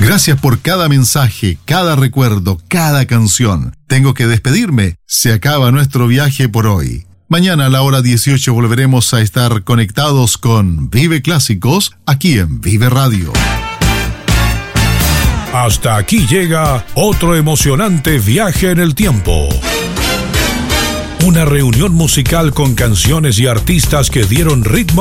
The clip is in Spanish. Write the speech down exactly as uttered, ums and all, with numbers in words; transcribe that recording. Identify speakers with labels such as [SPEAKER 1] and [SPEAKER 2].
[SPEAKER 1] Gracias por cada mensaje, cada recuerdo, cada canción. Tengo que despedirme. Se acaba nuestro viaje por hoy. Mañana a la hora dieciocho volveremos a estar conectados con Vive Clásicos aquí en Vive Radio.
[SPEAKER 2] Hasta aquí llega otro emocionante viaje en el tiempo. Una reunión musical con canciones y artistas que dieron ritmo